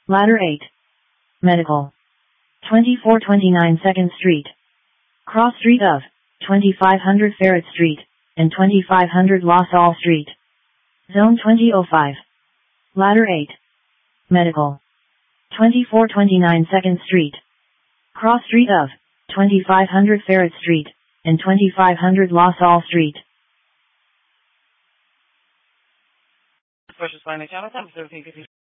Ladder 8. Medical. 2429 2nd Street. Cross Street of 2500 Ferret Street and 2500 La Salle Street. Zone 2005. Ladder 8. Medical. 2429 2nd Street. Cross Street of 2500 Ferret Street and 2500 La Salle Street. Special Spine Account, 1750.